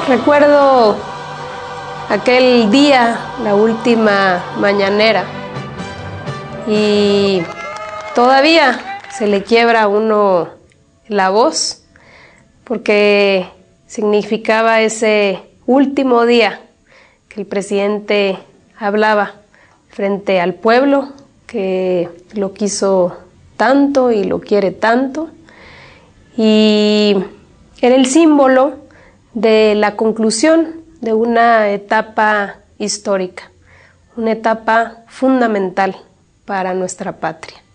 Recuerdo aquel día, la última mañanera, y todavía se le quiebra a uno la voz porque significaba ese último día que el presidente hablaba frente al pueblo que lo quiso tanto y lo quiere tanto, y era el símbolo de la conclusión de una etapa histórica, una etapa fundamental para nuestra patria.